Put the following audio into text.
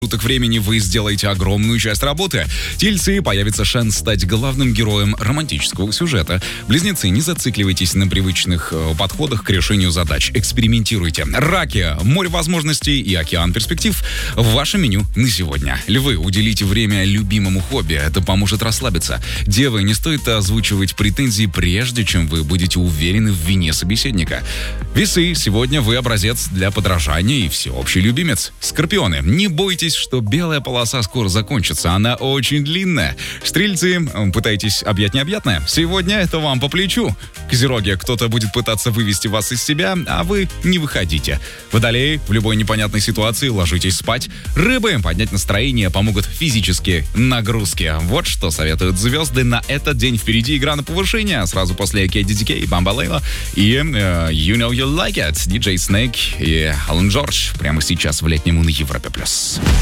суток времени вы сделаете огромную часть работы. Тельцы, появится шанс стать главным героем романтического сюжета. Близнецы, не зацикливайтесь на привычных подходах к решению задач. Экспериментируйте. Раки, море возможностей и океан перспектив в вашем меню на сегодня. Львы, уделите время любимому хобби. Это поможет расслабиться. Девы, не стоит озвучивать претензии, прежде чем вы будете уверены в вине собеседника. Весы, сегодня вы образец для подражания и всеобщий любимец. Скорпионы, не бойтесь, что белая полоса скоро закончится, она очень длинная. Стрельцы, пытаетесь объять необъятное? Сегодня это вам по плечу. Козероги, кто-то будет пытаться вывести вас из себя, а вы не выходите. Водолеи, в любой непонятной ситуации ложитесь спать. Рыбы, поднять настроение помогут физические нагрузки. Вот что советуют звезды на этот день. Впереди игра на повышение, сразу после KDDK, Bambaleo и You Know You Like It, DJ Snake и Alan George прямо сейчас в летнем на Европе+.